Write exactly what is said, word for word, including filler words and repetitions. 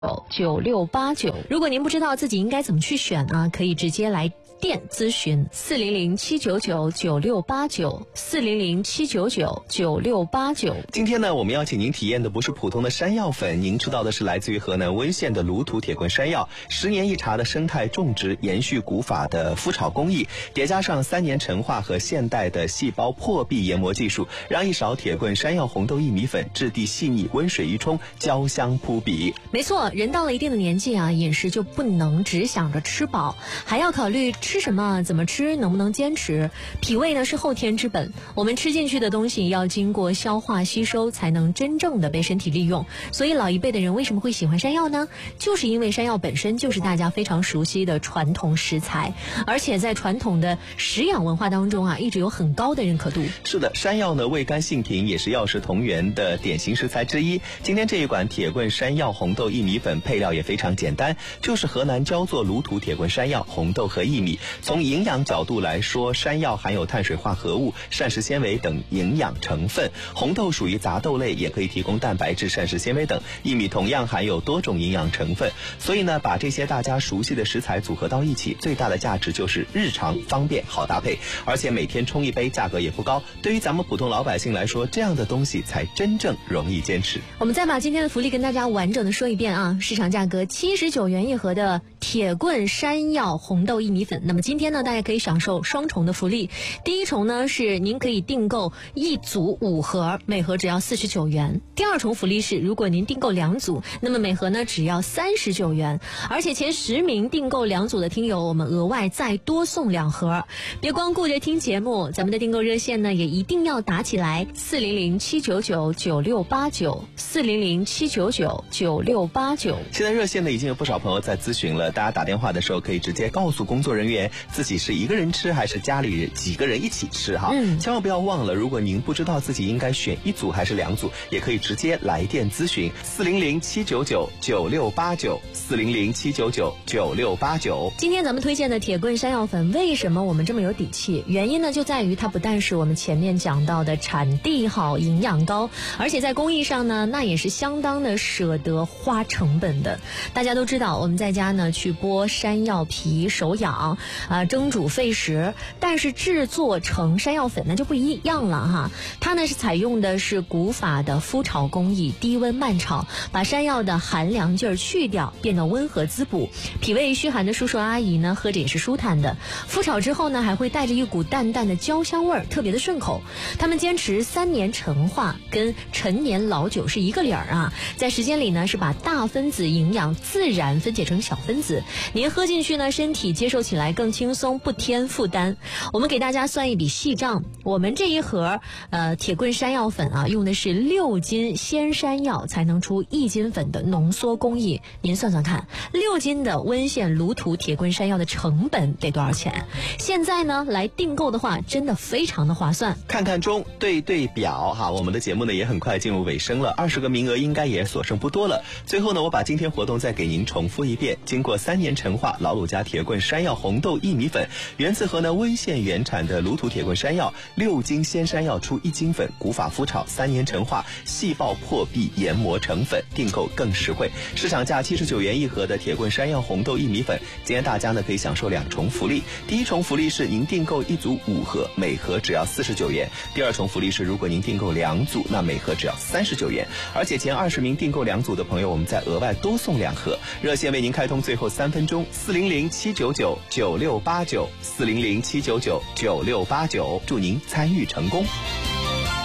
九六八九。如果您不知道自己应该怎么去选呢，可以直接来电咨询四零零七九九九六八九四零零七九九九六八九。 今天呢，我们要请您体验的不是普通的山药粉，您吃到的是来自于河南温县的鲁土铁棍山药，十年一茬的生态种植，延续古法的麸炒工艺，叠加上三年陈化和现代的细胞破壁研磨技术，让一勺铁棍山药红豆薏米粉质地细腻，温水一冲，焦香扑鼻。 没错，人到了一定的年纪啊，饮食就不能只想着吃饱，还要考虑吃什么，怎么吃，能不能坚持。脾胃呢是后天之本，我们吃进去的东西要经过消化吸收，才能真正的被身体利用。所以老一辈的人为什么会喜欢山药呢？就是因为山药本身就是大家非常熟悉的传统食材，而且在传统的食养文化当中啊，一直有很高的认可度。 是的，山药呢味甘性平，也是药食同源的典型食材之一。今天这一款铁棍山药红豆薏米粉配料也非常简单，就是河南焦作鲁土铁棍山药红豆和薏米。从营养角度来说，山药含有碳水化合物、膳食纤维等营养成分，红豆属于杂豆类，也可以提供蛋白质、膳食纤维等，薏米同样含有多种营养成分。所以呢，把这些大家熟悉的食材组合到一起，最大的价值就是日常方便好搭配，而且每天冲一杯，价格也不高。对于咱们普通老百姓来说，这样的东西才真正容易坚持。 我们再把今天的福利跟大家完整的说一遍啊，市场价格七十九元一盒的铁棍山药红豆薏米粉。那么今天呢，大家可以享受双重的福利。第一重呢是您可以订购一组五盒，每盒只要四十九元。第二重福利是，如果您订购两组，那么每盒呢只要三十九元。而且前十名订购两组的听友，我们额外再多送两盒。别光顾着听节目，咱们的订购热线呢也一定要打起来，四零零七九九九六八九四零零七九九九六八九。 现在热线呢已经有不少朋友在咨询了，大家打电话的时候可以直接告诉工作人员自己是一个人吃还是家里人几个人一起吃哈。嗯，千万不要忘了，如果您不知道自己应该选一组还是两组，也可以直接来电咨询四零零七九九九六八九四零零七九九九六八九。 今天咱们推荐的铁棍山药粉，为什么我们这么有底气？原因呢就在于它不但是我们前面讲到的产地好、营养高，而且在工艺上呢，那也是相当的舍得花成本的。大家都知道，我们在家呢去剥山药皮手痒啊、呃，蒸煮费时，但是制作成山药粉那就不一样了哈。它呢是采用的是古法的麸炒工艺，低温慢炒，把山药的寒凉劲儿去掉，变得温和滋补。脾胃虚寒的叔叔阿姨呢，喝着也是舒坦的。麸炒之后呢，还会带着一股淡淡的焦香味儿，特别的顺口。他们坚持三年陈化，跟陈年老酒是一个理儿啊。在时间里呢，是把大分子营养自然分解成小分子，您喝进去呢，身体接受起来更轻松，不添负担。我们给大家算一笔细账，我们这一盒呃铁棍山药粉啊，用的是六斤鲜山药才能出一斤粉的浓缩工艺。您算算看，六斤的温县鲁土铁棍山药的成本得多少钱？现在呢来订购的话，真的非常的划算。 看看钟，对对表哈，我们的节目呢也很快进入尾声了，二十个名额应该也所剩不多了。最后呢，我把今天活动再给您重复一遍：经过三年陈化，老鲁家铁棍山药红豆薏米粉，源自河南温县原产的鲁土铁棍山药，六斤鲜山药出一斤粉，古法麸炒，三年陈化，细胞破壁研磨成粉，订购更实惠。市场价七十九元一盒的铁棍山药红豆薏米粉，今天大家呢可以享受两重福利。第一重福利是您订购一组五盒，每盒只要四十九元；第二重福利是如果您订购两组，那每盒只要三十九元。而且前二十名订购两组的朋友，我们再额外多送两盒。热线为您开通最后三分钟，四零零七九九九六八九四零零七九九九六八九，祝您参与成功。